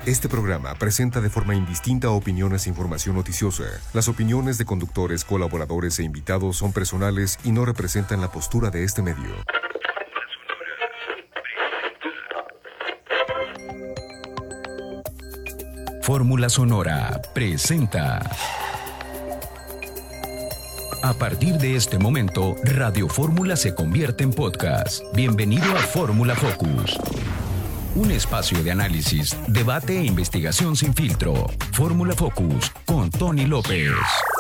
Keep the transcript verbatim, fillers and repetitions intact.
Este programa presenta de forma indistinta opiniones e información noticiosa. Las opiniones de conductores, colaboradores e invitados son personales y no representan la postura de este medio. Fórmula Sonora presenta. A partir de este momento, Radio Fórmula se convierte en podcast. Bienvenido a Fórmula Focus. Un espacio de análisis, debate e investigación sin filtro. Fórmula Focus con Tony López.